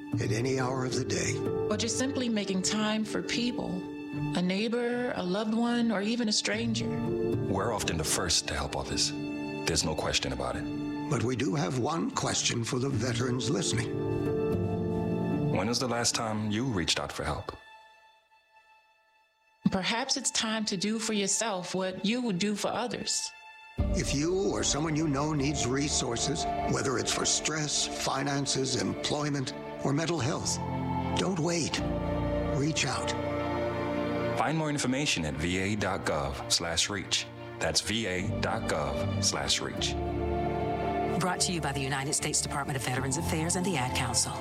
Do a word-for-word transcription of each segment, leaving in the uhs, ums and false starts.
at any hour of the day. Or just simply making time for people, a neighbor, a loved one, or even a stranger. We're often the first to help others. There's no question about it. But we do have one question for the veterans listening. When was the last time you reached out for help? Perhaps it's time to do for yourself what you would do for others. If you or someone you know needs resources, whether it's for stress, finances, employment, or mental health, don't wait. Reach out. Find more information at va.gov slash reach. That's va.gov slash reach. Brought to you by the United States Department of Veterans Affairs and the Ad Council.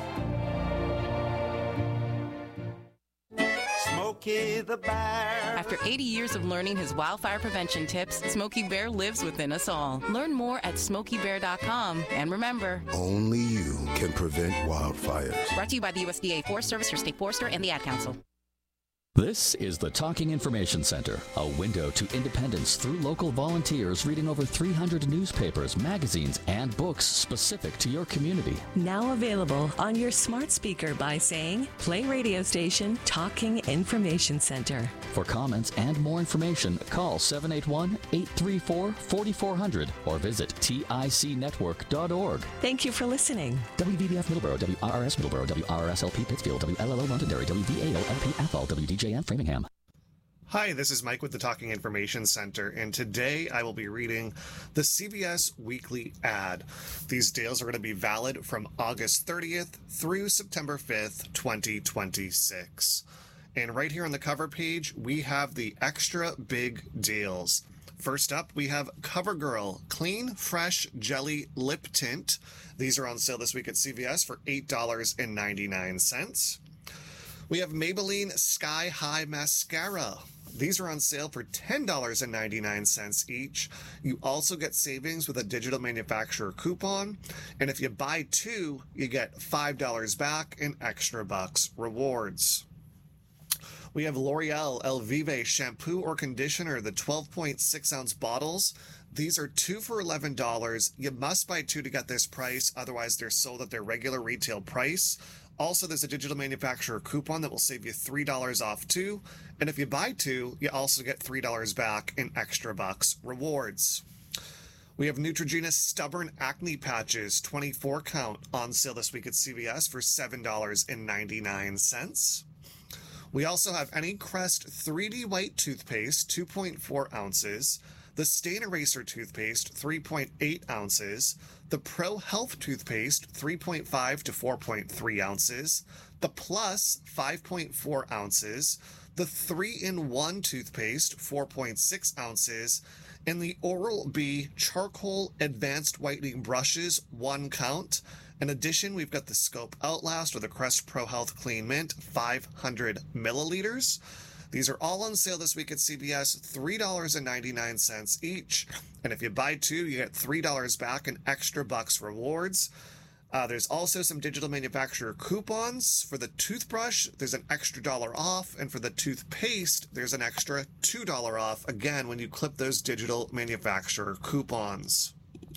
Smokey the Bear. After eighty years of learning his wildfire prevention tips, Smokey Bear lives within us all. Learn more at smokey bear dot com. And remember, only you can prevent wildfires. Brought to you by the U S D A Forest Service, your state forester, and the Ad Council. This is the Talking Information Center, a window to independence through local volunteers reading over three hundred newspapers, magazines, and books specific to your community. Now available on your smart speaker by saying, play radio station Talking Information Center. For comments and more information, call seven eight one, eight three four, four four zero zero or visit tic network dot org. Thank you for listening. W V B F Middleborough, W R R S Middleborough, W R R S L P Pittsfield, W L L O Londonderry, W V A O L P Athol, W D J M Framingham. Hi, this is Mike with the Talking Information Center, and today I will be reading the C V S Weekly Ad. These deals are going to be valid from August thirtieth through September fifth, twenty twenty-six. And right here on the cover page, we have the extra big deals. First up, we have CoverGirl Clean Fresh Jelly Lip Tint. These are on sale this week at C V S for eight dollars and ninety-nine cents. We have Maybelline Sky High Mascara. These are on sale for ten dollars and ninety-nine cents each. You also get savings with a digital manufacturer coupon. And if you buy two, you get five dollars back in extra bucks rewards. We have L'Oreal Elvive Shampoo or Conditioner, the twelve point six ounce bottles. These are two for eleven dollars. You must buy two to get this price, otherwise they're sold at their regular retail price. Also, there's a digital manufacturer coupon that will save you three dollars off too. And if you buy two, you also get three dollars back in extra bucks rewards. We have Neutrogena Stubborn Acne Patches, twenty-four count, on sale this week at C V S for seven dollars and ninety-nine cents. We also have Any Crest three D White Toothpaste, two point four ounces. The Stain Eraser Toothpaste, three point eight ounces. The Pro Health Toothpaste, three point five to four point three ounces. The Plus, five point four ounces. The three in one Toothpaste, four point six ounces. And the Oral-B Charcoal Advanced Whitening Brushes, one count. In addition, we've got the Scope Outlast or the Crest Pro Health Clean Mint, five hundred milliliters. These are all on sale this week at C V S, three dollars and ninety-nine cents each. And if you buy two, you get three dollars back in extra bucks rewards. Uh, there's also some digital manufacturer coupons. For the toothbrush, there's an extra dollar off. And for the toothpaste, there's an extra two dollars off, again, when you clip those digital manufacturer coupons.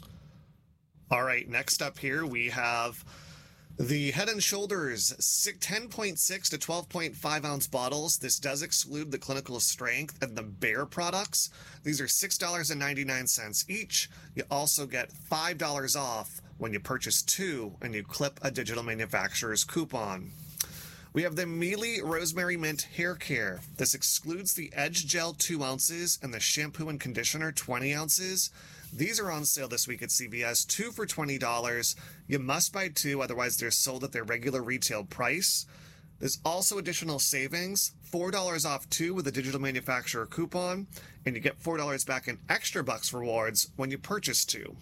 All right, next up here, we have the Head and Shoulders ten point six to twelve point five ounce bottles. This does exclude the Clinical Strength and the Bare products. These are six dollars and ninety-nine cents each. You also get five dollars off when you purchase two and you clip a digital manufacturer's coupon. We have the Miele Rosemary Mint Hair Care. This excludes the Edge Gel two ounces and the Shampoo and Conditioner twenty ounces. These are on sale this week at C V S, two for twenty dollars. You must buy two, otherwise they're sold at their regular retail price. There's also additional savings, four dollars off two with a digital manufacturer coupon, and you get four dollars back in extra bucks rewards when you purchase two.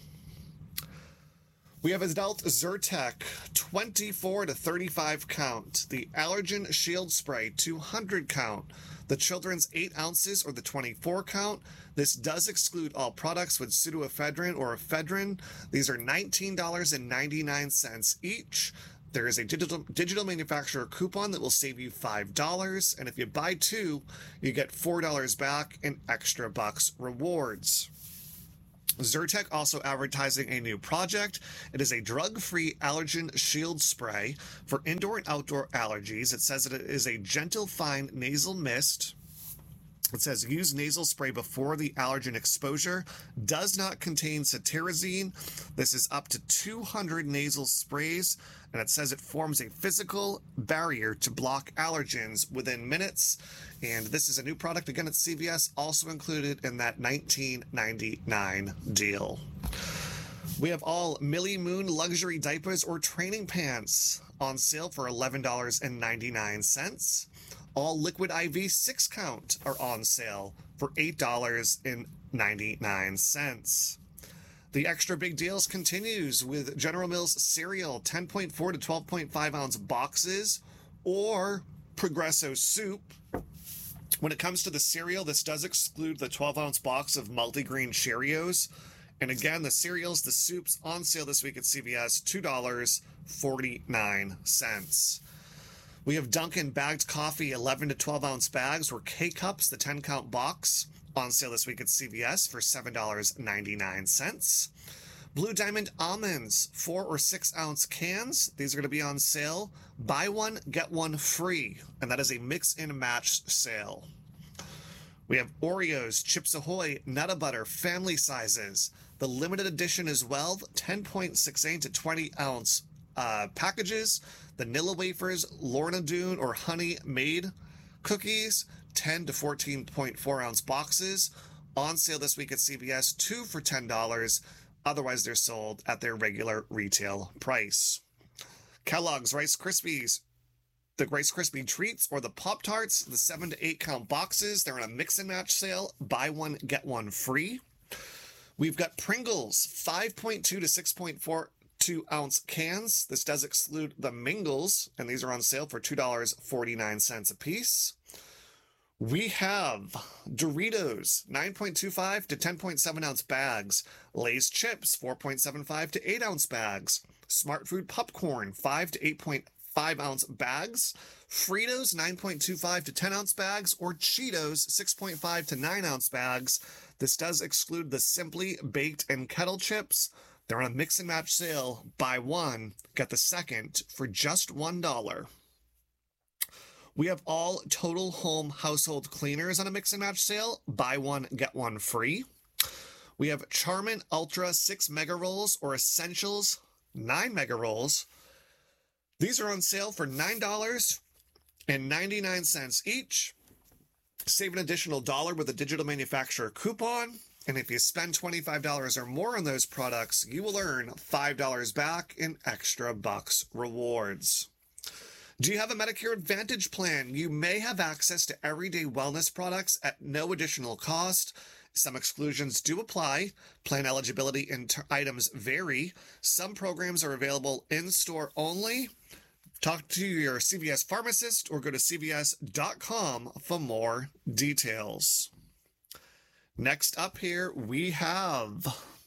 We have Adult Zyrtec, twenty-four to thirty-five count. The Allergen Shield Spray, two hundred count. The Children's eight ounces or the twenty-four count. This does exclude all products with pseudoephedrine or ephedrine. These are nineteen dollars and ninety-nine cents each. There is a digital digital manufacturer coupon that will save you five dollars. And if you buy two, you get four dollars back in extra bucks rewards. Zyrtec also advertising a new project. It is a drug-free allergen shield spray for indoor and outdoor allergies. It says that it is a gentle, fine nasal mist. It says use nasal spray before the allergen exposure. Does not contain cetirizine. This is up to two hundred nasal sprays, and it says it forms a physical barrier to block allergens within minutes. And this is a new product, again at C V S, also included in that nineteen ninety-nine deal. We have all Millie Moon luxury diapers or training pants on sale for eleven dollars and ninety-nine cents. All Liquid I V six count are on sale for eight dollars and ninety-nine cents. The extra big deals continues with General Mills cereal, ten point four to twelve point five ounce boxes, or Progresso soup. When it comes to the cereal, this does exclude the twelve ounce box of multigrain Cheerios. And again, the cereals, the soups on sale this week at C V S, two dollars and forty-nine cents. We have Dunkin' bagged coffee, eleven to twelve ounce bags, or K-Cups, the ten count box, on sale this week at C V S for seven dollars and ninety-nine cents. Blue Diamond almonds, four or six ounce cans. These are going to be on sale. Buy one, get one free. And that is a mix and match sale. We have Oreos, Chips Ahoy, Nutter Butter, family sizes. The limited edition as well, ten point six eight to twenty ounce uh, packages. Vanilla wafers, Lorna Doone or Honey Made cookies, ten to fourteen point four ounce boxes. On sale this week at C V S, two for ten dollars. Otherwise, they're sold at their regular retail price. Kellogg's Rice Krispies, the Rice Krispie Treats or the Pop-Tarts, the seven to eight count boxes. They're on a mix and match sale. Buy one, get one free. We've got Pringles, five point two to six point four two ounce cans. This does exclude the Mingles, and these are on sale for two dollars and forty-nine cents a piece. We have Doritos, nine point two five to ten point seven ounce bags. Lay's chips, four point seven five to eight ounce bags. Smart Food popcorn, five to eight point five ounce bags. Fritos, nine point two five to ten ounce bags, or Cheetos, six point five to nine ounce bags. This does exclude the Simply Baked and Kettle chips. They're on a mix and match sale. Buy one, get the second for just one dollar. We have all Total Home household cleaners on a mix and match sale. Buy one, get one free. We have Charmin Ultra six Mega Rolls or Essentials nine Mega Rolls. These are on sale for nine dollars and ninety-nine cents each. Save an additional dollar with a digital manufacturer coupon. And if you spend twenty-five dollars or more on those products, you will earn five dollars back in extra bucks rewards. Do you have a Medicare Advantage plan? You may have access to everyday wellness products at no additional cost. Some exclusions do apply. Plan eligibility and t- items vary. Some programs are available in-store only. Talk to your C V S pharmacist or go to C V S dot com for more details. Next up here, we have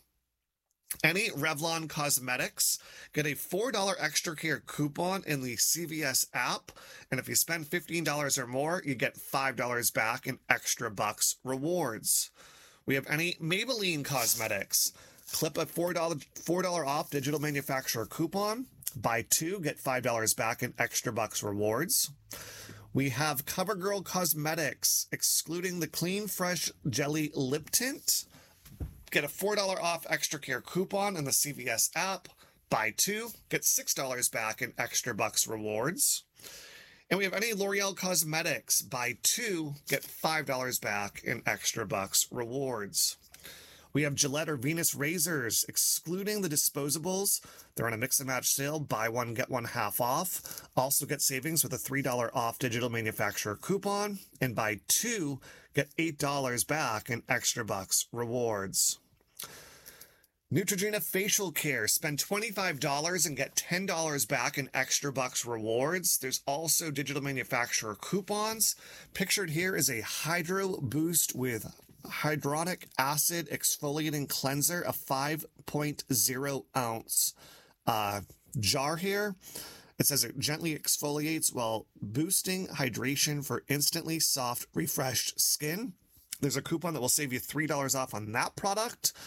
any Revlon Cosmetics. Get a four dollars extra care coupon in the C V S app. And if you spend fifteen dollars or more, you get five dollars back in extra bucks rewards. We have any Maybelline Cosmetics. Clip a four dollars four dollars off digital manufacturer coupon. Buy two, get five dollars back in extra bucks rewards. We have CoverGirl Cosmetics, excluding the Clean Fresh Jelly Lip Tint. Get a four dollars off extra care coupon in the C V S app. Buy two, get six dollars back in extra bucks rewards. And we have any L'Oreal Cosmetics. Buy two, get five dollars back in extra bucks rewards. We have Gillette or Venus razors, excluding the disposables. They're on a mix and match sale. Buy one, get one half off. Also get savings with a three dollars off digital manufacturer coupon. And buy two, get eight dollars back in extra bucks rewards. Neutrogena Facial Care. Spend twenty-five dollars and get ten dollars back in extra bucks rewards. There's also digital manufacturer coupons. Pictured here is a Hydro Boost with hyaluronic acid exfoliating cleanser, a five point oh ounce uh, jar here. It says it gently exfoliates while boosting hydration for instantly soft, refreshed skin. There's a coupon that will save you three dollars off on that product.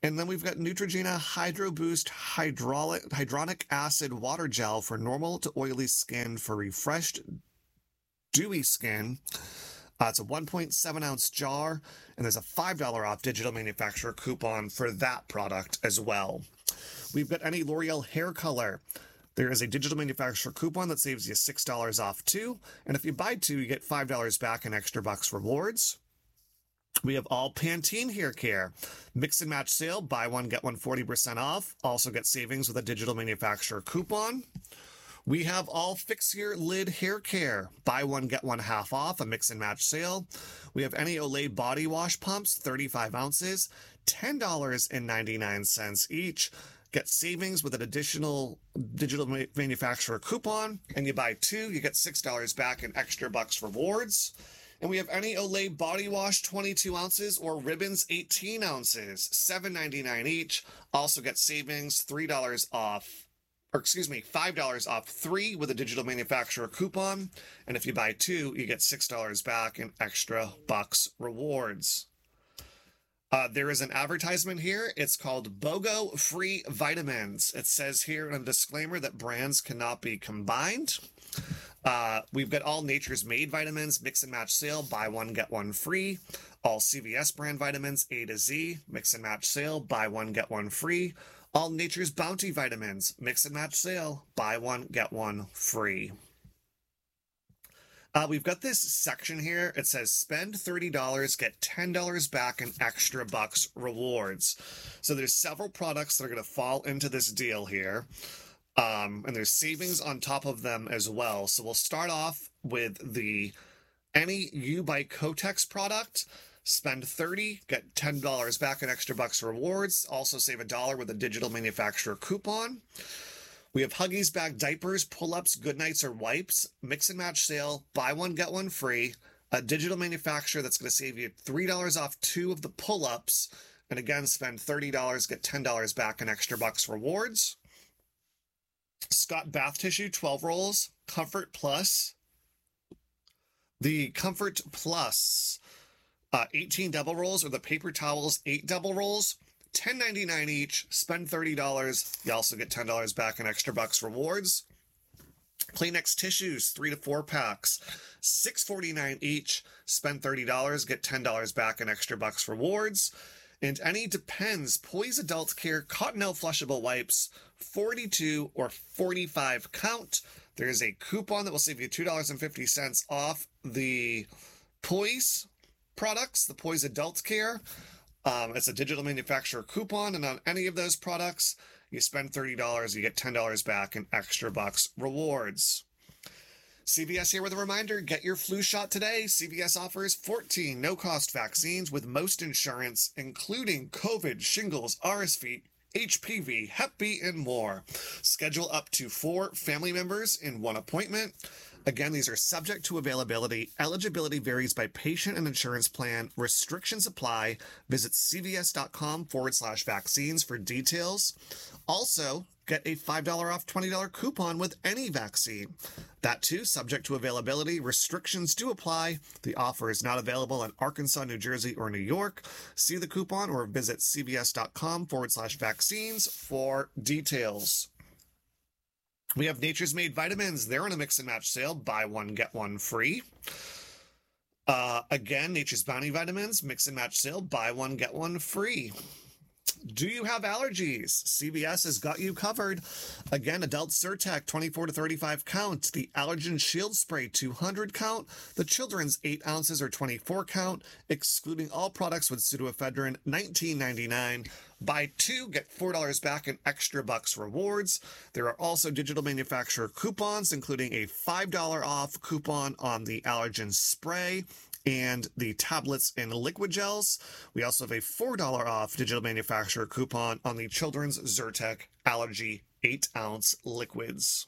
And then we've got Neutrogena Hydro Boost Hydraulic, Hydronic Acid Water Gel for normal to oily skin for refreshed, dewy skin. Uh, it's a one point seven ounce jar, and there's a five dollars off digital manufacturer coupon for that product as well. We've got any L'Oreal hair color. There is a digital manufacturer coupon that saves you six dollars off too, and if you buy two, you get five dollars back in extra bucks rewards. We have all Pantene hair care. Mix and match sale, buy one, get one forty percent off. Also get savings with a digital manufacturer coupon. We have all Fix Your Lid hair care. Buy one, get one half off, a mix and match sale. We have any Olay body wash pumps, thirty-five ounces, ten dollars and ninety-nine cents each. Get savings with an additional digital manufacturer coupon. And you buy two, you get six dollars back in extra bucks rewards. And we have any Olay body wash twenty-two ounces or ribbons eighteen ounces, seven ninety-nine each. Also get savings, three dollars off, or excuse me, five dollars off three with a digital manufacturer coupon. And if you buy two, you get six dollars back in extra bucks rewards. Uh, there is an advertisement here. It's called BOGO Free Vitamins. It says here in a disclaimer that brands cannot be combined. Uh, we've got all Nature's Made vitamins, mix and match sale, buy one, get one free. All C V S brand vitamins, A to Z, mix and match sale, buy one, get one free. All Nature's Bounty vitamins, mix and match sale, buy one, get one free. Uh, we've got this section here. It says spend thirty dollars, get ten dollars back in extra bucks rewards. So there's several products that are going to fall into this deal here. Um, and there's savings on top of them as well. So we'll start off with the Any U by Kotex product. Spend thirty dollars, get ten dollars back in extra bucks rewards. Also save a dollar with a digital manufacturer coupon. We have Huggies bag diapers, pull-ups, Goodnights, or wipes. Mix and match sale. Buy one, get one free. A digital manufacturer that's going to save you three dollars off two of the pull-ups. And again, spend thirty dollars, get ten dollars back in extra bucks rewards. Scott bath tissue, twelve rolls. Comfort Plus. The Comfort Plus, uh, eighteen double rolls, or the paper towels, eight double rolls. ten ninety-nine each. Spend thirty dollars. You also get ten dollars back in extra bucks rewards. Kleenex tissues, three to four packs, six forty-nine each. Spend thirty dollars, get ten dollars back in extra bucks rewards. And any Depends Poise Adult Care Cottonelle Flushable Wipes, forty-two or forty-five count. There is a coupon that will save you two dollars and fifty cents off the Poise products, the Poise Adult Care. Um, it's a digital manufacturer coupon, and on any of those products, you spend thirty dollars, you get ten dollars back in extra bucks rewards. C V S here with a reminder, get your flu shot today. C V S offers fourteen no-cost vaccines with most insurance, including COVID, shingles, R S V, H P V, Hep B, and more. Schedule up to four family members in one appointment. Again, these are subject to availability. Eligibility varies by patient and insurance plan. Restrictions apply. Visit cvs.com forward slash vaccines for details. Also, get a five dollars off twenty dollars coupon with any vaccine. That too, subject to availability. Restrictions do apply. The offer is not available in Arkansas, New Jersey, or New York. See the coupon or visit cvs.com forward slash vaccines for details. We have Nature's Made vitamins. They're on a mix and match sale. Buy one, get one free. Uh, again, Nature's Bounty vitamins, mix and match sale. Buy one, get one free. Do you have allergies? C V S has got you covered. Again, Adult Zyrtec, twenty-four to thirty-five count. The Allergen Shield Spray, two hundred count. The Children's eight ounces or twenty-four count, excluding all products with pseudoephedrine, nineteen ninety-nine. Buy two, get four dollars back in extra bucks rewards. There are also digital manufacturer coupons, including a five dollars off coupon on the Allergen Spray and the tablets and liquid gels. We also have a four dollars off digital manufacturer coupon on the Children's Zyrtec Allergy eight ounce liquids.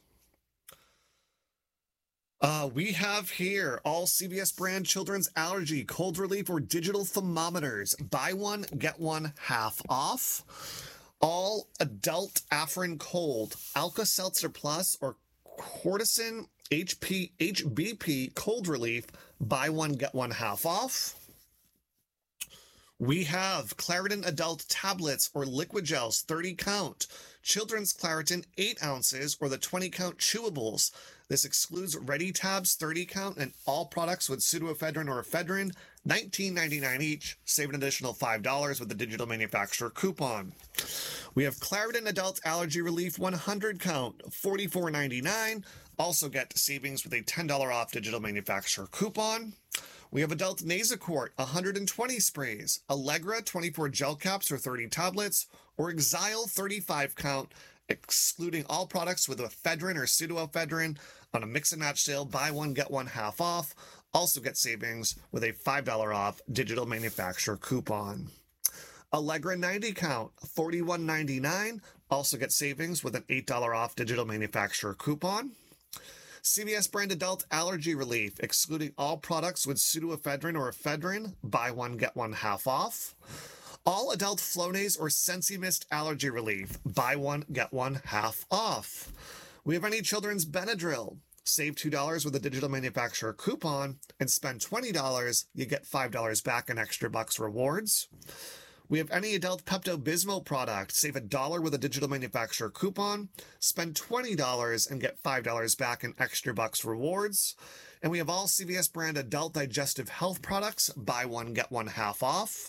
Uh, we have here all C V S brand children's allergy, cold relief, or digital thermometers. Buy one, get one half off. All adult Afrin Cold, Alka-Seltzer Plus, or Cortison H P, H B P cold relief. Buy one, get one half off. We have Claritin Adult Tablets or Liquid Gels, thirty count. Children's Claritin, eight ounces, or the twenty count chewables. This excludes Ready Tabs, thirty count, and all products with pseudoephedrine or ephedrine, nineteen ninety-nine each. Save an additional five dollars with the digital manufacturer coupon. We have Claritin Adult Allergy Relief, one hundred count, forty-four ninety-nine. Also get savings with a ten dollars off digital manufacturer coupon. We have Adult Nasacort, one hundred twenty sprays, Allegra, twenty-four gel caps or thirty tablets, or Exile, thirty-five count, excluding all products with ephedrine or pseudoephedrine on a mix and match sale. Buy one, get one half off. Also get savings with a five dollars off digital manufacturer coupon. Allegra ninety count, forty-one ninety-nine. Also get savings with an eight dollars off digital manufacturer coupon. C V S brand Adult Allergy Relief, excluding all products with pseudoephedrine or ephedrine. Buy one, get one half off. All Adult Flonase or Sensi-Mist Allergy Relief. Buy one, get one half off. We have any children's Benadryl. Save two dollars with a digital manufacturer coupon and spend twenty dollars. You get five dollars back in extra bucks rewards. We have any adult Pepto-Bismol product. Save a dollar with a digital manufacturer coupon. Spend twenty dollars and get five dollars back in extra bucks rewards. And we have all C V S brand adult digestive health products. Buy one, get one half off.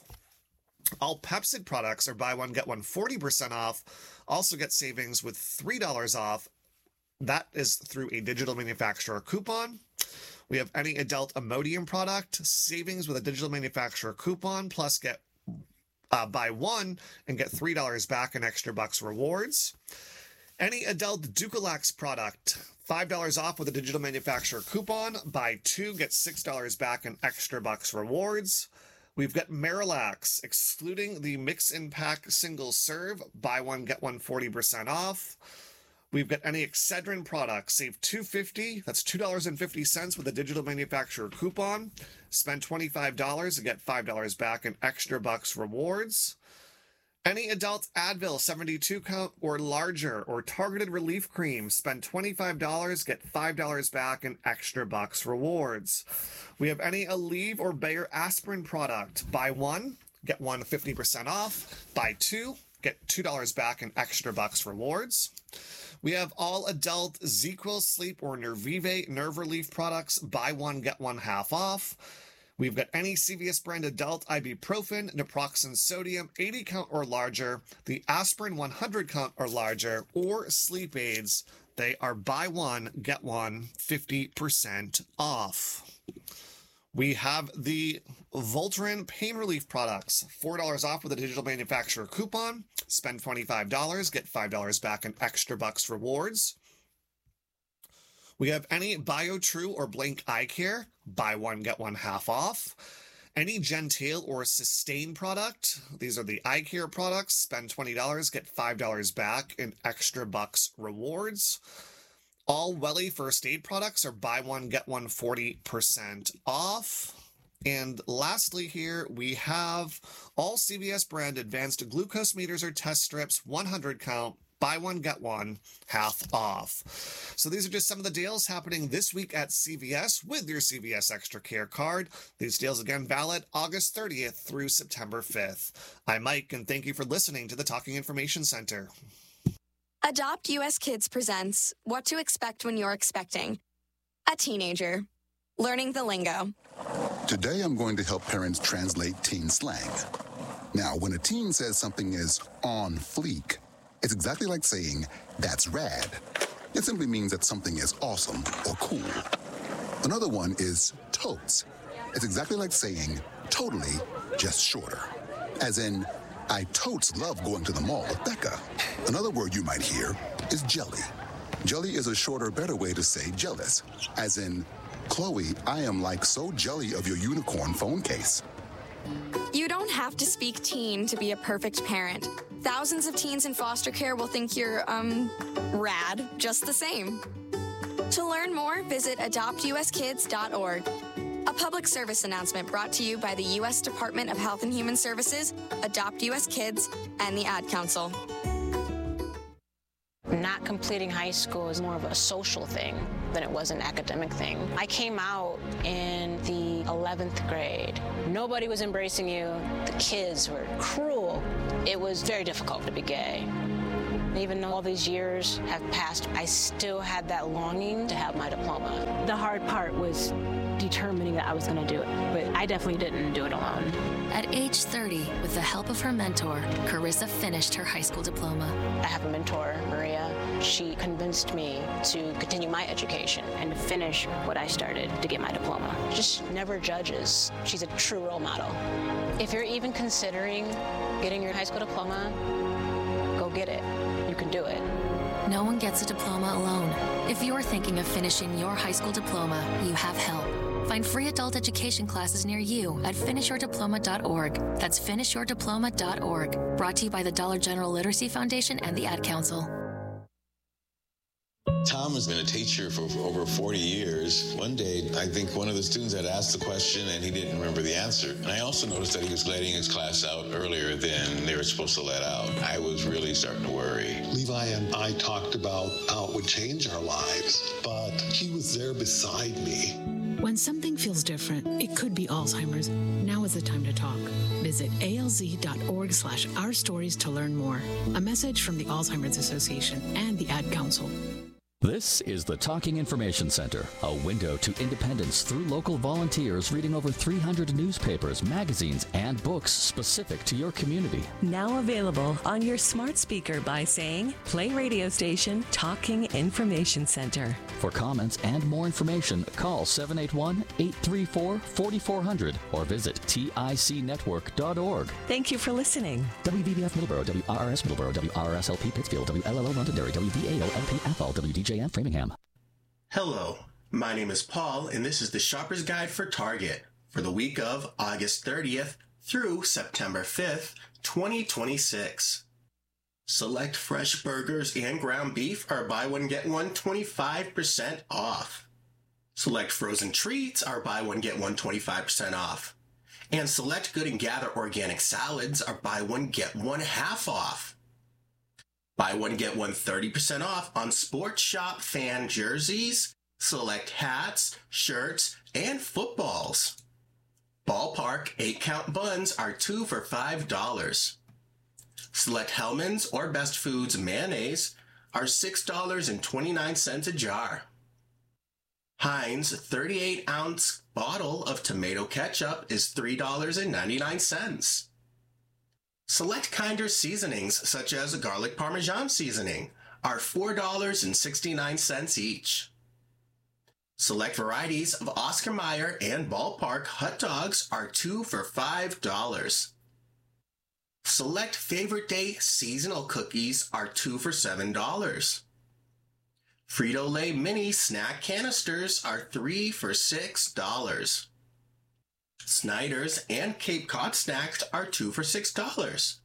All Pepcid products are buy one, get one forty percent off. Also get savings with three dollars off. That is through a digital manufacturer coupon. We have any adult Imodium product. Savings with a digital manufacturer coupon. Plus get Uh, buy one and get three dollars back in extra bucks rewards. Any adult Ducalax product, five dollars off with a digital manufacturer coupon. Buy two, get six dollars back in extra bucks rewards. We've got Marilax, excluding the mix and pack single serve. Buy one, get one forty percent off. We've got any Excedrin products. Save two dollars and fifty cents. That's two dollars and fifty cents with a digital manufacturer coupon. Spend twenty-five dollars and get five dollars back in extra bucks rewards. Any adult Advil seventy-two count or larger or targeted relief cream. Spend twenty-five dollars, get five dollars back in extra bucks rewards. We have any Aleve or Bayer aspirin product. Buy one, get one fifty percent off. Buy two, get two dollars back in extra bucks rewards. We have all adult ZzzQuil Sleep or Nervive nerve relief products. Buy one, get one half off. We've got any C V S brand adult ibuprofen, naproxen sodium, eighty count or larger, the aspirin one hundred count or larger, or sleep aids. They are buy one, get one fifty percent off. We have the Voltaren pain relief products, four dollars off with a digital manufacturer coupon. Spend twenty-five dollars, get five dollars back in extra bucks rewards. We have any BioTrue or Blink Eye Care, buy one, get one half off. Any Gentile or Sustain product, these are the eye care products. Spend twenty dollars, get five dollars back in extra bucks rewards. All Welly first aid products are buy one, get one forty percent off. And lastly here, we have all C V S brand advanced glucose meters or test strips, one hundred count, buy one, get one, half off. So these are just some of the deals happening this week at C V S with your C V S Extra Care card. These deals again valid August thirtieth through September fifth. I'm Mike, and thank you for listening to the Talking Information Center. Adopt U S Kids presents What to Expect When You're Expecting a Teenager. Learning the lingo. Today I'm going to help parents translate teen slang. Now, when a teen says something is on fleek, it's exactly like saying, that's rad. It simply means that something is awesome or cool. Another one is totes. It's exactly like saying, totally, just shorter. As in, I totes love going to the mall with Becca. Another word you might hear is jelly. Jelly is a shorter, better way to say jealous. As in, Chloe, I am like so jelly of your unicorn phone case. You don't have to speak teen to be a perfect parent. Thousands of teens in foster care will think you're, um, rad just the same. To learn more, visit adopt u s kids dot org. A public service announcement brought to you by the U S Department of Health and Human Services, Adopt U S Kids, and the Ad Council. Not completing high school is more of a social thing than it was an academic thing. I came out in the eleventh grade. Nobody was embracing you. The kids were cruel. It was very difficult to be gay. Even though all these years have passed, I still had that longing to have my diploma. The hard part was determining that I was going to do it, but I definitely didn't do it alone. At age thirty, with the help of her mentor, Carissa finished her high school diploma. I have a mentor, Maria. She convinced me to continue my education and to finish what I started to get my diploma. Just never judges. She's a true role model. If you're even considering getting your high school diploma, go get it. You can do it. No one gets a diploma alone. If you're thinking of finishing your high school diploma, you have help. Find free adult education classes near you at finish your diploma dot org. That's finish your diploma dot org. Brought to you by the Dollar General Literacy Foundation and the Ad Council. Tom has been a teacher for over forty years. One day, I think one of the students had asked the question and he didn't remember the answer. And I also noticed that he was letting his class out earlier than they were supposed to let out. I was really starting to worry. Levi and I talked about how it would change our lives, but he was there beside me. When something feels different, it could be Alzheimer's. Now is the time to talk. Visit A L Z dot org slash our stories to learn more. A message from the Alzheimer's Association and the Ad Council. This is the Talking Information Center, a window to independence through local volunteers reading over three hundred newspapers, magazines, and books specific to your community. Now available on your smart speaker by saying, play radio station Talking Information Center. For comments and more information, call seven eight one, eight three four, four four zero zero or visit tic network dot org. Thank you for listening. W V B F Middleborough, W R R S Middleborough, W R R S L P Pittsfield, W L L O Londonderry, W V A O L P Athol, W D J M Framingham. Hello, my name is Paul, and this is the Shopper's Guide for Target for the week of August thirtieth through September fifth, twenty twenty-six. Select fresh burgers and ground beef are buy one get one twenty-five percent off. Select frozen treats are buy one get one twenty-five percent off. And select Good and Gather organic salads are buy one get one half off. Buy one get one thirty percent off on Sports Shop fan jerseys, select hats, shirts, and footballs. Ballpark eight count buns are two for five dollars. Select Hellmann's or Best Foods mayonnaise are six dollars and twenty-nine cents a jar. Heinz thirty-eight ounce bottle of tomato ketchup is three dollars and ninety-nine cents. Select Kinder seasonings such as garlic parmesan seasoning are four dollars and sixty-nine cents each. Select varieties of Oscar Mayer and Ballpark hot dogs are two for five dollars. Select Favorite Day seasonal cookies are two for seven dollars. Frito-Lay mini snack canisters are three for six dollars. Snyder's and Cape Cod snacks are two for six dollars.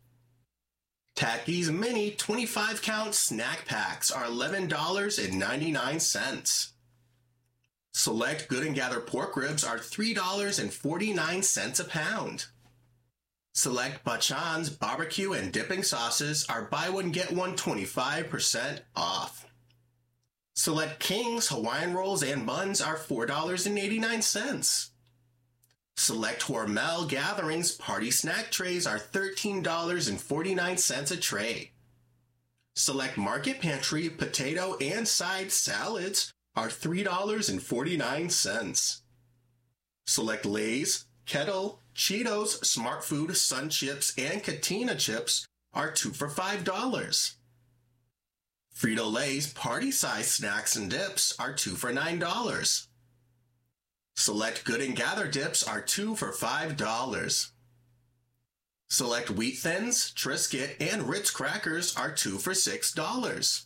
Takis mini twenty-five count snack packs are eleven dollars and ninety-nine cents. Select Good and Gather pork ribs are three dollars and forty-nine cents a pound. Select Bachan's barbecue and dipping sauces are buy one get one twenty-five percent off. Select King's Hawaiian rolls and buns are four dollars and eighty-nine cents. Select Hormel Gatherings party snack trays are thirteen dollars and forty-nine cents a tray. Select Market Pantry potato and side salads are three dollars and forty-nine cents. Select Lay's, Kettle, Cheetos, Smart Food, Sun Chips, and Katina Chips are two for five dollars. Frito-Lay's party-size snacks and dips are two for nine dollars. Select Good and Gather dips are two for five dollars. Select Wheat Thins, Triscuit, and Ritz crackers are two for six dollars.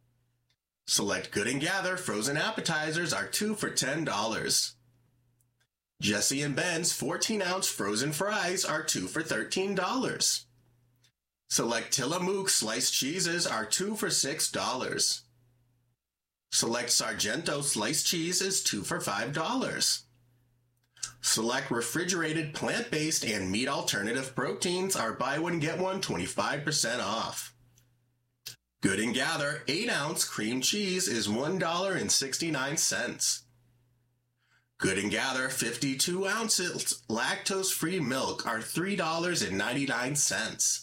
Select Good and Gather frozen appetizers are two for ten dollars. Jesse and Ben's fourteen ounce frozen fries are two for thirteen dollars. Select Tillamook sliced cheeses are two for six dollars. Select Sargento sliced cheese is two for five dollars. Select refrigerated plant-based and meat alternative proteins are buy one get one twenty-five percent off. Good and Gather eight ounce cream cheese is one dollar and sixty-nine cents. Good and Gather fifty-two ounces lactose-free milk are three dollars and ninety-nine cents.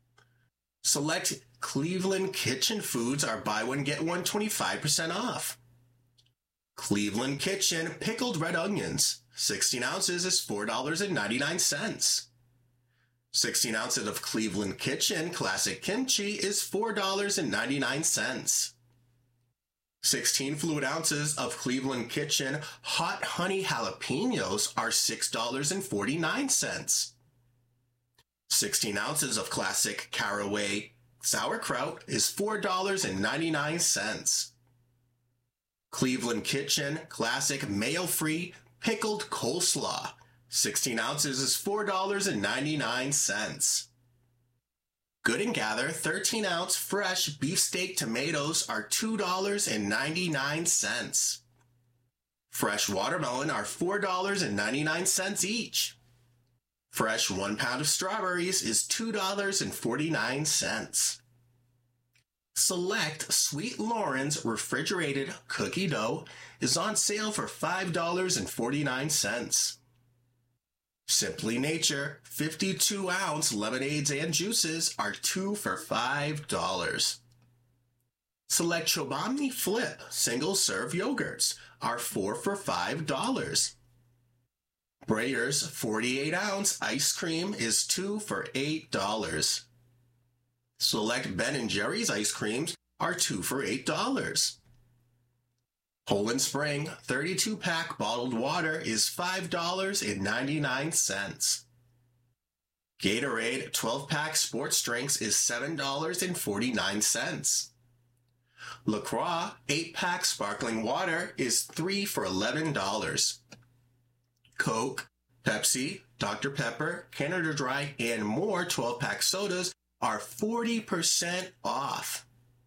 Select Cleveland Kitchen foods are buy one get one twenty-five percent off. Cleveland Kitchen pickled red onions, sixteen ounces is four dollars and ninety-nine cents. sixteen ounces of Cleveland Kitchen classic kimchi is four dollars and ninety-nine cents. sixteen fluid ounces of Cleveland Kitchen hot honey jalapenos are six dollars and forty-nine cents. sixteen ounces of classic caraway sauerkraut is four dollars and ninety-nine cents. Cleveland Kitchen classic mayo-free pickled coleslaw, sixteen ounces is four dollars and ninety-nine cents. Good and Gather thirteen ounce fresh beefsteak tomatoes are two dollars and ninety-nine cents. Fresh watermelon are four dollars and ninety-nine cents each. Fresh one pound of strawberries is two dollars and forty-nine cents. Select Sweet Loren's refrigerated cookie dough is on sale for five dollars and forty-nine cents. Simply Nature fifty-two ounce lemonades and juices are two for five dollars. Select Chobani Flip single-serve yogurts are four for five dollars. Breyer's forty-eight ounce ice cream is two for eight dollars. Select Ben and Jerry's ice creams are two for eight dollars. Poland Spring thirty-two pack bottled water is five dollars and ninety-nine cents. Gatorade twelve pack sports drinks is seven dollars and forty-nine cents. La Croix eight pack sparkling water is three for eleven dollars. Coke, Pepsi, Doctor Pepper, Canada Dry, and more twelve pack sodas are forty percent off.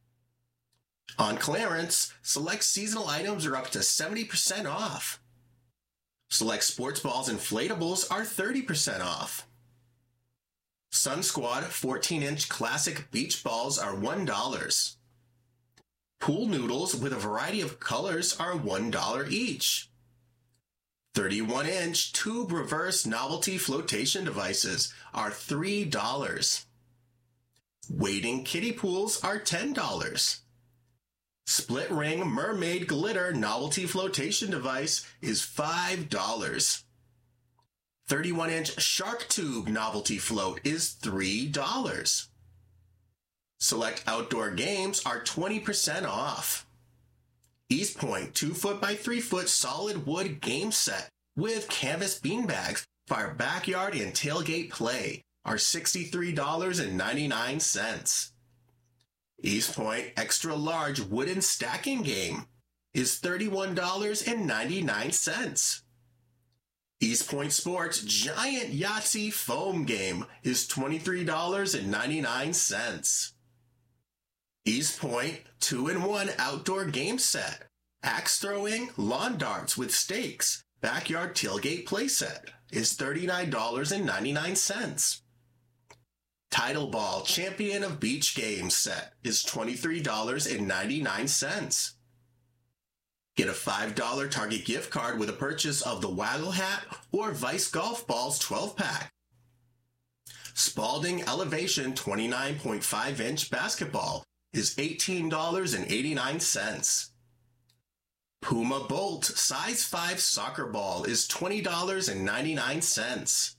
On clearance, select seasonal items are up to seventy percent off. Select sports balls inflatables are thirty percent off. Sun Squad fourteen inch classic beach balls are one dollar. Pool noodles with a variety of colors are one dollar each. thirty-one inch tube reverse novelty flotation devices are three dollars. Wading kiddie pools are ten dollars. Split ring mermaid glitter novelty flotation device is five dollars. thirty-one inch shark tube novelty float is three dollars. Select outdoor games are twenty percent off. East Point two foot by three foot solid wood game set with canvas beanbags for our backyard and tailgate play are sixty-three dollars and ninety-nine cents. East Point extra large wooden stacking game is thirty-one dollars and ninety-nine cents. East Point Sports giant Yahtzee foam game is twenty-three dollars and ninety-nine cents. East Point two in one outdoor game set, axe throwing, lawn darts with stakes, backyard tailgate playset is thirty-nine dollars and ninety-nine cents. Title Ball Champion of Beach Games set is twenty-three dollars and ninety-nine cents. Get a five dollar Target gift card with a purchase of the Waggle Hat or Vice Golf Balls twelve pack. Spalding Elevation twenty-nine point five inch basketball is eighteen dollars and eighty-nine cents. Puma Bolt size five soccer ball is twenty dollars and ninety-nine cents.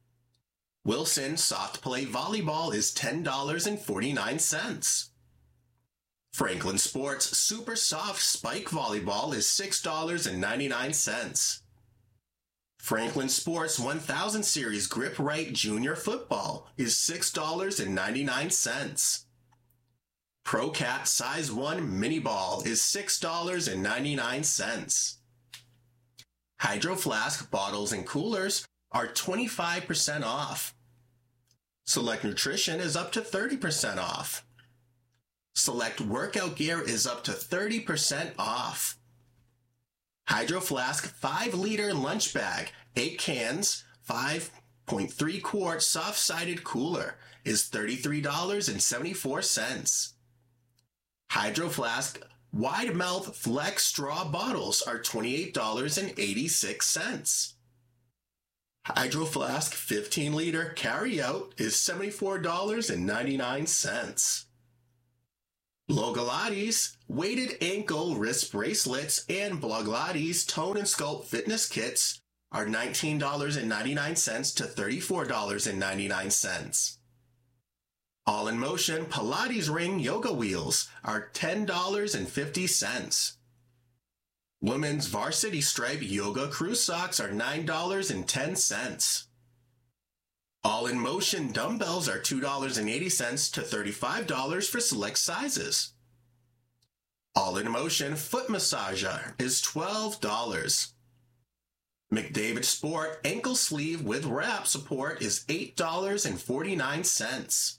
Wilson Soft Play Volleyball is ten dollars and forty-nine cents. Franklin Sports Super Soft Spike Volleyball is six dollars and ninety-nine cents. Franklin Sports one thousand Series Grip Right Junior Football is six dollars and ninety-nine cents. ProCat Size one Mini Ball is six dollars and ninety-nine cents. Hydro Flask bottles and coolers are twenty-five percent off. Select Nutrition is up to thirty percent off. Select Workout Gear is up to thirty percent off. Hydro Flask five liter lunch bag, eight cans, five point three quart soft-sided cooler is thirty-three dollars and seventy-four cents. Hydro Flask Wide Mouth Flex Straw Bottles are twenty-eight dollars and eighty-six cents. Hydro Flask fifteen liter Carry Out is seventy-four dollars and ninety-nine cents. Blogilates Weighted Ankle Wrist Bracelets and Blogilates Tone and Sculpt Fitness Kits are nineteen dollars and ninety-nine cents to thirty-four dollars and ninety-nine cents. All in Motion Pilates Ring Yoga Wheels are ten dollars and fifty cents. Women's Varsity Stripe Yoga Crew Socks are nine dollars and ten cents. All in Motion Dumbbells are two dollars and eighty cents to thirty-five dollars for select sizes. All in Motion Foot Massager is twelve dollars. McDavid Sport Ankle Sleeve with Wrap Support is eight dollars and forty-nine cents.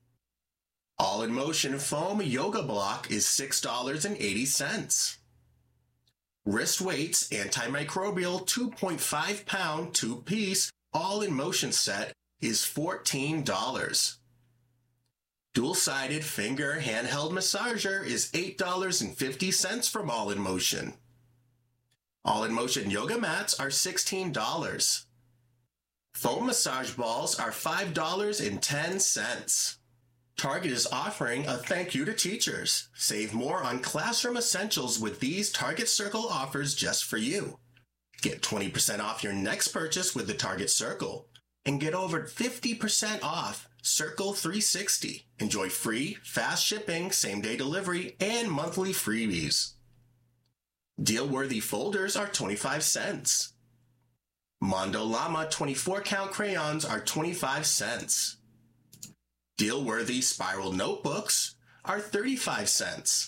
All in Motion Foam Yoga Block is six dollars and eighty cents. Wrist Weights Antimicrobial two point five pound two-piece All in Motion set is fourteen dollars. Dual-sided finger handheld massager is eight dollars and fifty cents from All in Motion. All in Motion yoga mats are sixteen dollars. Foam massage balls are five dollars and ten cents. Target is offering a thank you to teachers. Save more on classroom essentials with these Target Circle offers just for you. Get twenty percent off your next purchase with the Target Circle. And get over fifty percent off Circle three sixty. Enjoy free, fast shipping, same-day delivery, and monthly freebies. Deal-worthy folders are twenty-five cents. Mondo Llama twenty-four count crayons are twenty-five cents. Deal-worthy spiral notebooks are thirty-five cents.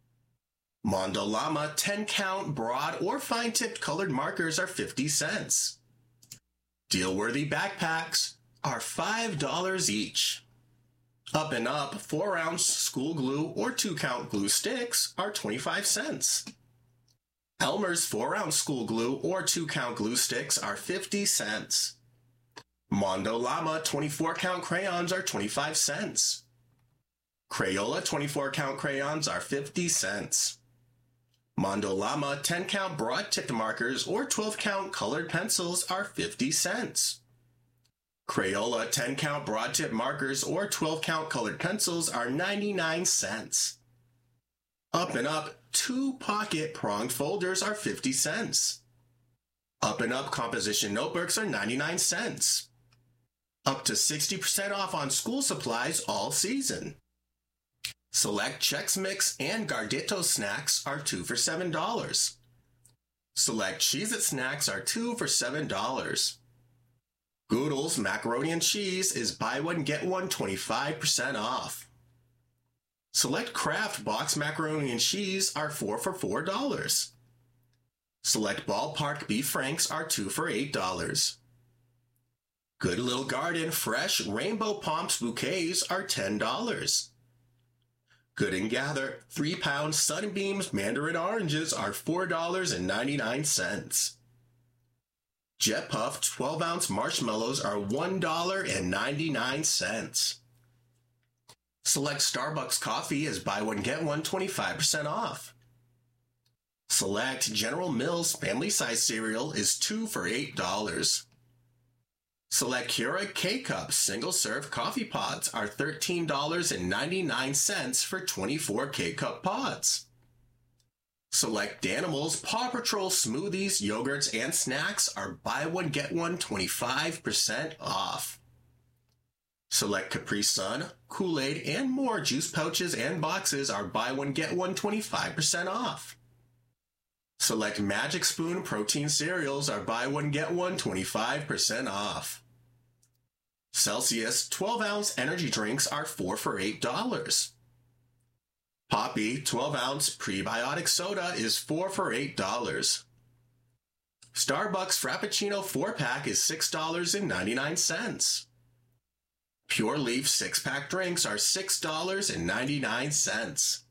Mondo Llama ten count broad or fine-tipped colored markers are fifty cents. Deal-worthy backpacks are five dollars each. Up and Up four ounce school glue or two count glue sticks are twenty-five cents. Elmer's four ounce school glue or two count glue sticks are fifty cents. Mondo Llama twenty-four count crayons are twenty-five cents. Crayola twenty-four count crayons are fifty cents. Mondo Llama ten count broad-tipped markers or twelve count colored pencils are fifty cents. Crayola ten count broad-tipped markers or twelve count colored pencils are ninety-nine cents. Up and Up two pocket pronged folders are fifty cents. Up and Up composition notebooks are ninety-nine cents. Up to sixty percent off on school supplies all season. Select Chex Mix and Gardetto snacks are two for seven dollars. Select Cheez-It snacks are two for seven dollars. Goodles macaroni and cheese is buy one get one twenty-five percent off. Select Kraft box macaroni and cheese are four for four dollars. Select Ballpark beef franks are two for eight dollars. Good Little Garden fresh rainbow pomps bouquets are ten dollars. Good and Gather three pound Sunbeams mandarin oranges are four dollars and ninety-nine cents. Jet Puff twelve ounce marshmallows are one dollar and ninety-nine cents. Select Starbucks coffee is buy one get one twenty-five percent off. Select General Mills family size cereal is two for eight dollars. Select Keurig K-Cup single-serve coffee pods are thirteen dollars and ninety-nine cents for twenty-four K-Cup pods. Select Danimals Paw Patrol smoothies, yogurts, and snacks are buy one get one twenty-five percent off. Select Capri Sun, Kool-Aid, and more juice pouches and boxes are buy one get one twenty-five percent off. Select Magic Spoon protein cereals are buy one get one twenty-five percent off. Celsius twelve ounce energy drinks are four for eight dollars. Poppy twelve ounce prebiotic soda is four for eight dollars. Starbucks Frappuccino four pack is six dollars and ninety-nine cents. Pure Leaf six pack drinks are six dollars and ninety-nine cents.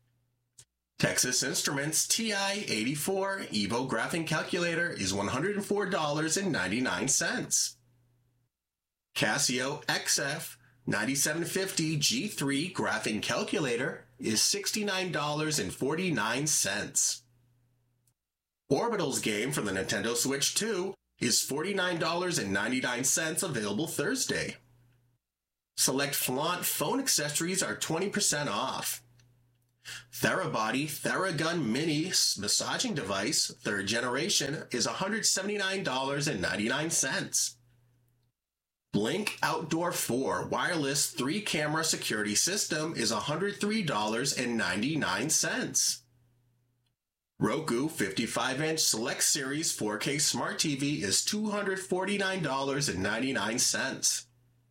Texas Instruments T I eighty-four Evo Graphing Calculator is one hundred four dollars and ninety-nine cents. Casio X F ninety-seven fifty G three graphing calculator is sixty-nine dollars and forty-nine cents. Orbital's game for the Nintendo Switch two is forty-nine dollars and ninety-nine cents, available Thursday. Select Flaunt phone accessories are twenty percent off. Therabody Theragun Mini massaging device, third generation, is one hundred seventy-nine dollars and ninety-nine cents. Blink Outdoor four wireless three camera security system is one hundred three dollars and ninety-nine cents. Roku fifty-five inch Select Series four K Smart T V is two hundred forty-nine dollars and ninety-nine cents.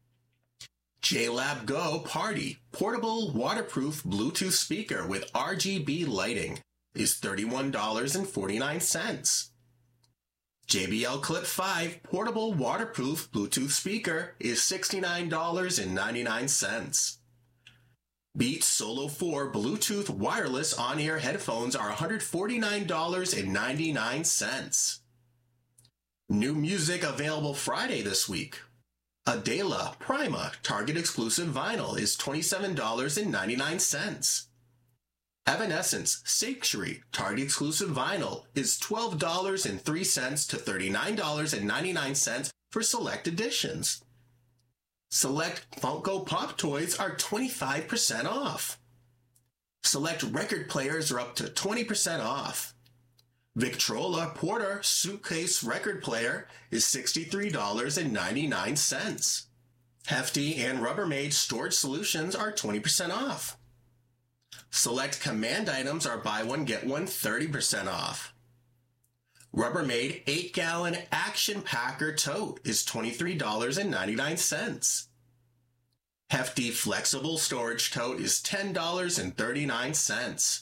J Lab Go Party portable waterproof Bluetooth speaker with R G B lighting is thirty-one dollars and forty-nine cents. J B L Clip five portable waterproof Bluetooth speaker is sixty-nine dollars and ninety-nine cents. Beats Solo four Bluetooth wireless on-ear headphones are one hundred forty-nine dollars and ninety-nine cents. New music available Friday this week. Adela Prima Target exclusive vinyl is twenty-seven dollars and ninety-nine cents. Evanescence Sanctuary Target exclusive vinyl is twelve dollars and three cents to thirty-nine dollars and ninety-nine cents for select editions. Select Funko Pop toys are twenty-five percent off. Select record players are up to twenty percent off. Victrola Porter suitcase record player is sixty-three dollars and ninety-nine cents. Hefty and Rubbermaid storage solutions are twenty percent off. Select Command items are buy one get one thirty percent off. Rubbermaid eight gallon Action Packer tote is twenty-three dollars and ninety-nine cents. Hefty flexible storage tote is ten dollars and thirty-nine cents.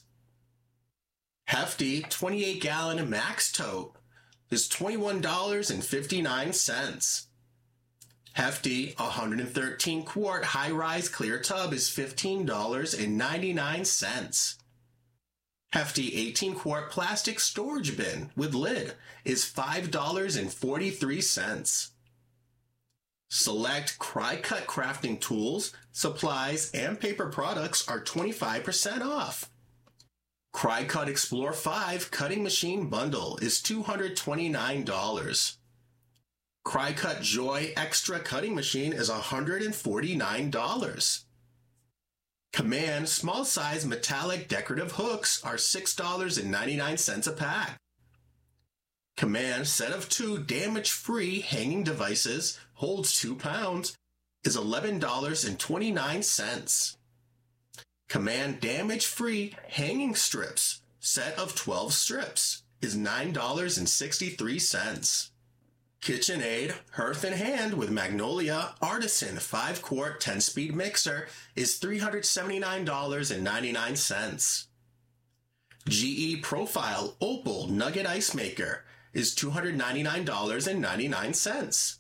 Hefty twenty-eight gallon Max tote is twenty-one dollars and fifty-nine cents. Hefty one hundred thirteen quart high-rise clear tub is fifteen dollars and ninety-nine cents. Hefty eighteen quart plastic storage bin with lid is five dollars and forty-three cents. Select Cry-Cut crafting tools, supplies, and paper products are twenty-five percent off. Cry-Cut Explore five cutting machine bundle is two hundred twenty-nine dollars. Cry-Cut Joy Extra cutting machine is one hundred forty-nine dollars. Command small size metallic decorative hooks are six dollars and ninety-nine cents a pack. Command set of two damage-free hanging devices holds two pounds is eleven dollars and twenty-nine cents. Command damage-free hanging strips, set of twelve strips, is nine dollars and sixty-three cents. KitchenAid Hearth and Hand with Magnolia Artisan five quart ten speed mixer is three hundred seventy-nine dollars and ninety-nine cents. G E Profile Opal Nugget Ice Maker is two hundred ninety-nine dollars and ninety-nine cents.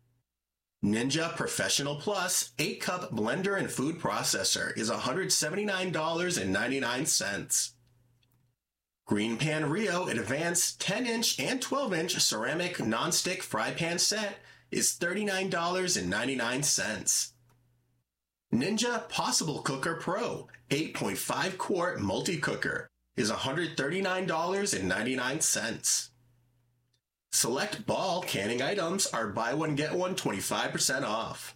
Ninja Professional Plus eight cup blender and food processor is one hundred seventy-nine dollars and ninety-nine cents. Green Pan Rio Advanced ten inch and twelve inch ceramic nonstick fry pan set is thirty-nine dollars and ninety-nine cents. Ninja Possible Cooker Pro eight point five quart multi-cooker is one hundred thirty-nine dollars and ninety-nine cents. Select Ball canning items are buy one get one twenty-five percent off.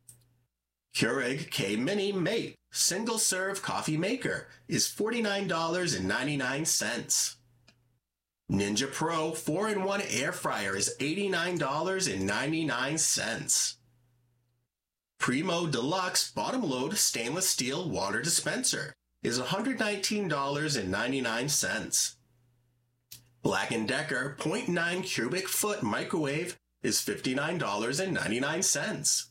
Keurig K-Mini Mate single serve coffee maker is forty-nine dollars and ninety-nine cents. Ninja Pro four in one air fryer is eighty-nine dollars and ninety-nine cents. Primo Deluxe bottom load stainless steel water dispenser is one hundred nineteen dollars and ninety-nine cents. Black and Decker point nine cubic foot microwave is fifty-nine dollars and ninety-nine cents.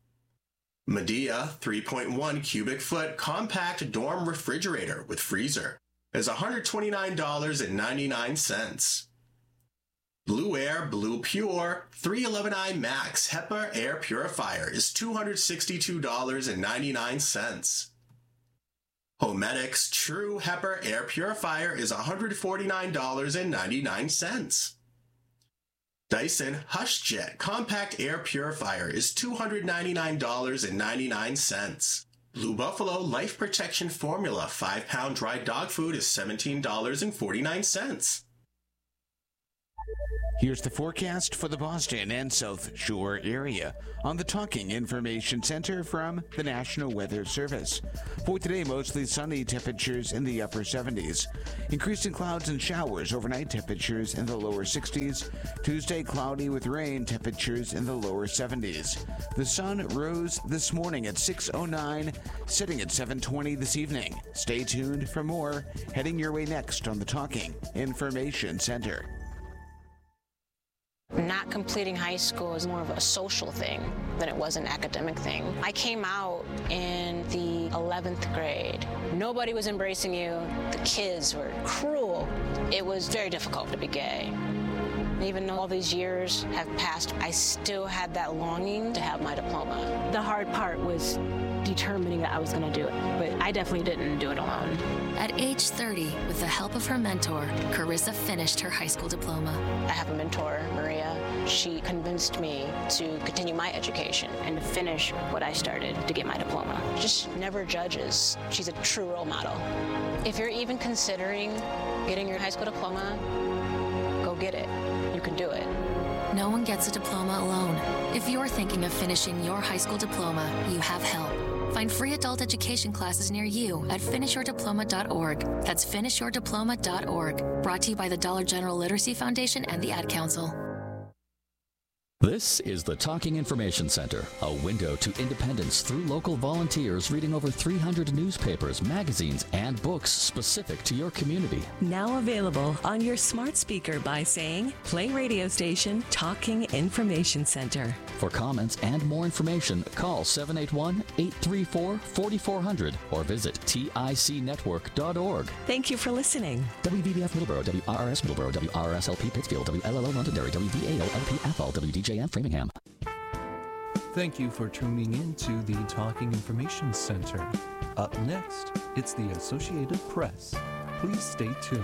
Medea three point one cubic foot compact dorm refrigerator with freezer is one hundred twenty-nine dollars and ninety-nine cents. Blue Air Blue Pure three eleven i Max HEPA air purifier is two hundred sixty-two dollars and ninety-nine cents. Homedics True HEPA air purifier is one hundred forty-nine dollars and ninety-nine cents. Dyson HushJet Compact Air Purifier is two hundred ninety-nine dollars and ninety-nine cents. Blue Buffalo Life Protection Formula five pound dry dog food is seventeen dollars and forty-nine cents. Here's the forecast for the Boston and South Shore area on the Talking Information Center from the National Weather Service. For today, mostly sunny, temperatures in the upper seventies. Increasing clouds and showers, overnight temperatures in the lower sixties. Tuesday, cloudy with rain, temperatures in the lower seventies. The sun rose this morning at six oh nine, setting at seven twenty this evening. Stay tuned for more, heading your way next on the Talking Information Center. Not completing high school is more of a social thing than it was an academic thing. I came out in the eleventh grade. Nobody was embracing you. The kids were cruel. It was very difficult to be gay. Even though all these years have passed, I still had that longing to have my diploma. The hard part was determining that I was going to do it, but I definitely didn't do it alone. At age thirty, with the help of her mentor, Carissa finished her high school diploma. I have a mentor, Maria. She convinced me to continue my education and to finish what I started to get my diploma. Just never judges. She's a true role model. If you're even considering getting your high school diploma, go get it. You can do it. No one gets a diploma alone. If you're thinking of finishing your high school diploma, you have help. Find free adult education classes near you at finish your diploma dot org. That's finish your diploma dot org. Brought to you by the Dollar General Literacy Foundation and the Ad Council. This is the Talking Information Center, a window to independence through local volunteers reading over three hundred newspapers, magazines, and books specific to your community. Now available on your smart speaker by saying, play radio station Talking Information Center. For comments and more information, call seven eight one, eight three four, four four zero zero or visit tic network dot org. Thank you for listening. W V B F Middleborough, W R R S Middleborough, W R R S L P Pittsfield, W L L O Londonderry, W V A O L P F L, W D J M Framingham. Thank you for tuning in to the Talking Information Center. Up next, it's the Associated Press. Please stay tuned.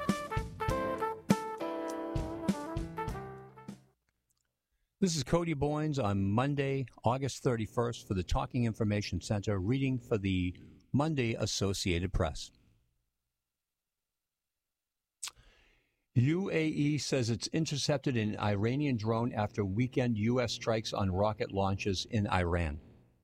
This is Cody Boynes on Monday, August thirty-first for the Talking Information Center, reading for the Monday Associated Press. U A E says it's intercepted an Iranian drone after weekend U S strikes on rocket launches in Iran.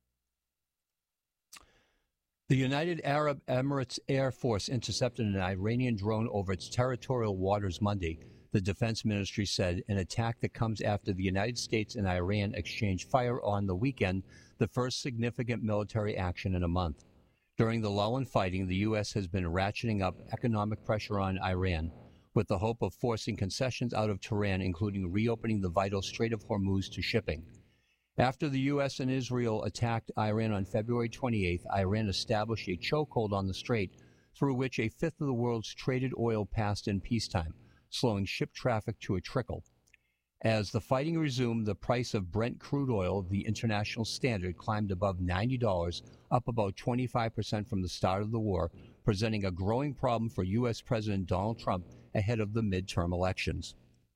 The United Arab Emirates Air Force intercepted an Iranian drone over its territorial waters Monday, the Defense Ministry said, an attack that comes after the United States and Iran exchanged fire on the weekend, the first significant military action in a month. During the lull in fighting, the U S has been ratcheting up economic pressure on Iran, with the hope of forcing concessions out of Tehran, including reopening the vital Strait of Hormuz to shipping. After the U S and Israel attacked Iran on February twenty-eighth, Iran established a chokehold on the strait through which a fifth of the world's traded oil passed in peacetime, slowing ship traffic to a trickle. As the fighting resumed, the price of Brent crude oil, the international standard, climbed above ninety dollars, up about twenty-five percent from the start of the war, presenting a growing problem for U S President Donald Trump ahead of the midterm elections.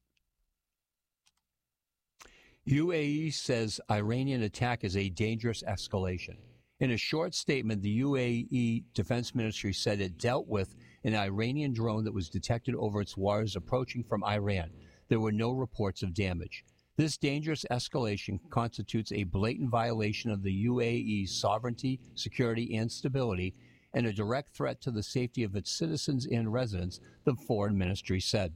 U A E says Iranian attack is a dangerous escalation. In a short statement, the U A E Defense Ministry said it dealt with an Iranian drone that was detected over its waters approaching from Iran. There were no reports of damage. This dangerous escalation constitutes a blatant violation of the U A E's sovereignty, security, and stability, and a direct threat to the safety of its citizens and residents, the Foreign Ministry said.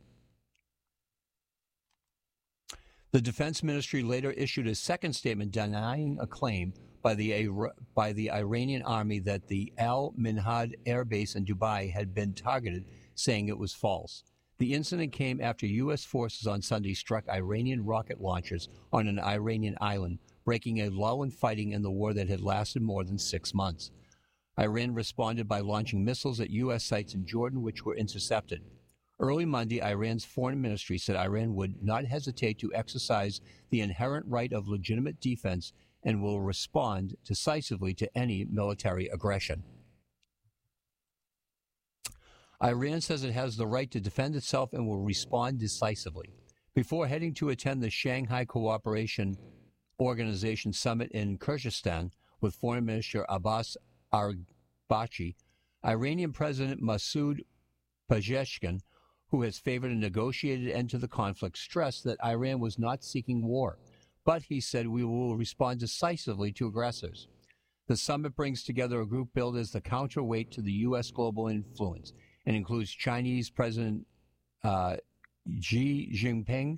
The Defense Ministry later issued a second statement denying a claim by the, by the Iranian army that the Al Minhad Air Base in Dubai had been targeted, saying it was false. The incident came after U S forces on Sunday struck Iranian rocket launchers on an Iranian island, breaking a lull in fighting in the war that had lasted more than six months. Iran responded by launching missiles at U S sites in Jordan, which were intercepted. Early Monday, Iran's foreign ministry said Iran would not hesitate to exercise the inherent right of legitimate defense and will respond decisively to any military aggression. Iran says it has the right to defend itself and will respond decisively. Before heading to attend the Shanghai Cooperation Organization Summit in Kyrgyzstan with Foreign Minister Abbas Araghchi, Iranian President Masoud Pezeshkian, who has favored a negotiated end to the conflict, stressed that Iran was not seeking war, but he said we will respond decisively to aggressors. The summit brings together a group billed as the counterweight to the U S global influence and includes Chinese President uh, Xi Jinping,